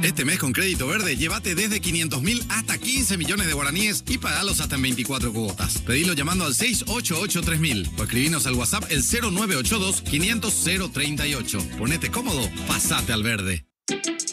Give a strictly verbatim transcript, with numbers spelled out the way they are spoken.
Este mes con Crédito Verde, llévate desde quinientos mil hasta quince millones de guaraníes y pagalos hasta en veinticuatro cuotas. Pedilo llamando al seis ocho ocho tres mil o escribinos al WhatsApp el cero nueve ocho dos quinientos cero treinta y ocho. Ponete cómodo, pasate al verde.